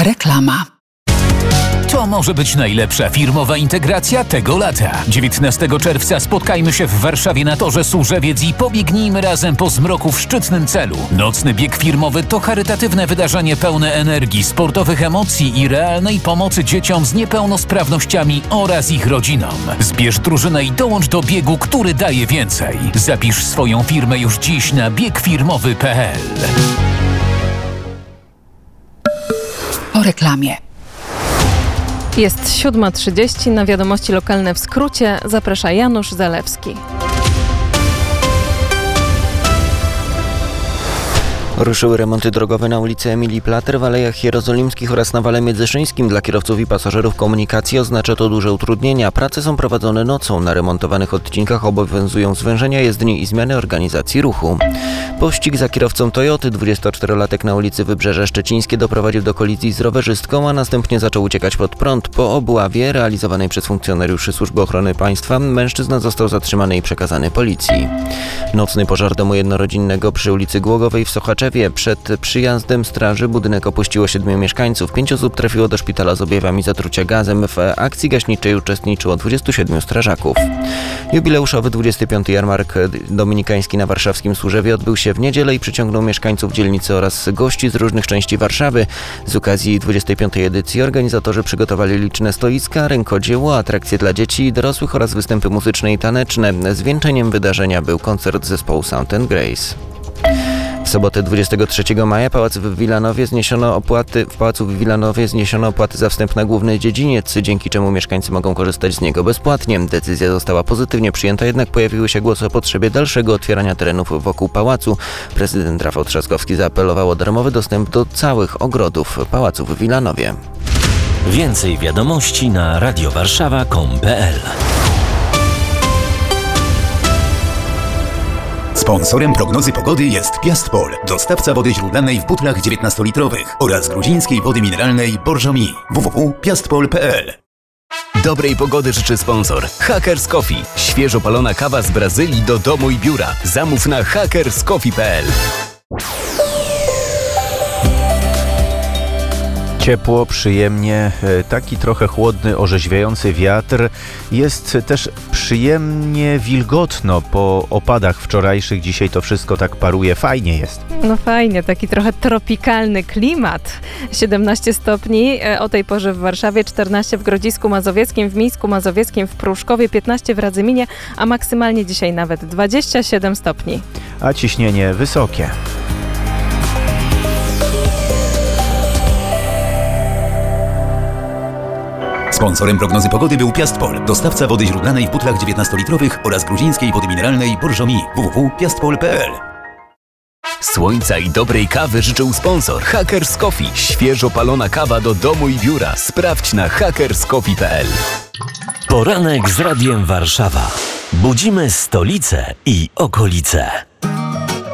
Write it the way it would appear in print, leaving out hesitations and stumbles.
Reklama. To może być najlepsza firmowa integracja tego lata. 19 czerwca spotkajmy się w Warszawie na Torze Służewiec i pobiegnijmy razem po zmroku w szczytnym celu. Nocny bieg firmowy to charytatywne wydarzenie pełne energii, sportowych emocji i realnej pomocy dzieciom z niepełnosprawnościami oraz ich rodzinom. Zbierz drużynę i dołącz do biegu, który daje więcej. Zapisz swoją firmę już dziś na biegfirmowy.pl. Po reklamie. Jest 7:30, na wiadomości lokalne w skrócie zaprasza Janusz Zalewski. Ruszyły remonty drogowe na ulicy Emilii Plater, w Alejach Jerozolimskich oraz na Wale Międzyszyńskim. Dla kierowców i pasażerów komunikacji oznacza to duże utrudnienia. Prace są prowadzone nocą. Na remontowanych odcinkach obowiązują zwężenia jezdni i zmiany organizacji ruchu. Pościg za kierowcą Toyoty. 24-latek na ulicy Wybrzeże Szczecińskie doprowadził do kolizji z rowerzystką, a następnie zaczął uciekać pod prąd. Po obławie realizowanej przez funkcjonariuszy Służby Ochrony Państwa mężczyzna został zatrzymany i przekazany policji. Nocny pożar domu jednorodzinnego przy ulicy Głogowej w Sochaczewie. Przed przyjazdem straży budynek opuściło 7 mieszkańców. 5 osób trafiło do szpitala z objawami zatrucia gazem. W akcji gaśniczej uczestniczyło 27 strażaków. Jubileuszowy 25. jarmark dominikański na warszawskim Służewie odbył się w niedzielę i przyciągnął mieszkańców dzielnicy oraz gości z różnych części Warszawy. Z okazji 25. edycji organizatorzy przygotowali liczne stoiska, rękodzieło, atrakcje dla dzieci i dorosłych oraz występy muzyczne i taneczne. Zwieńczeniem wydarzenia był koncert zespołu Sound & Grace. W sobotę 23 maja w Pałacu w Wilanowie zniesiono opłaty za wstęp na główny dziedziniec, dzięki czemu mieszkańcy mogą korzystać z niego bezpłatnie. Decyzja została pozytywnie przyjęta, jednak pojawiły się głosy o potrzebie dalszego otwierania terenów wokół pałacu. Prezydent Rafał Trzaskowski zaapelował o darmowy dostęp do całych ogrodów pałacu w Wilanowie. Więcej wiadomości na radiowarszawa.com.pl. Sponsorem prognozy pogody jest Piastpol, dostawca wody źródlanej w butlach 19-litrowych oraz gruzińskiej wody mineralnej Borjomi. www.piastpol.pl. Dobrej pogody życzy sponsor Hackers Coffee. Świeżo palona kawa z Brazylii do domu i biura. Zamów na hackerscoffee.pl. Ciepło, przyjemnie, taki trochę chłodny, orzeźwiający wiatr. Jest też przyjemnie wilgotno po opadach wczorajszych. Dzisiaj to wszystko tak paruje, fajnie jest. No fajnie, taki trochę tropikalny klimat. 17 stopni o tej porze w Warszawie, 14 w Grodzisku Mazowieckim, w Mińsku Mazowieckim, w Pruszkowie, 15 w Radzyminie, a maksymalnie dzisiaj nawet 27 stopni. A ciśnienie wysokie. Sponsorem prognozy pogody był Piastpol, dostawca wody źródlanej w butlach 19-litrowych oraz gruzińskiej wody mineralnej Borjomi. www.piastpol.pl. Słońca i dobrej kawy życzył sponsor Hackers Coffee. Świeżo palona kawa do domu i biura. Sprawdź na hackerscoffee.pl. Poranek z Radiem Warszawa. Budzimy stolicę i okolice.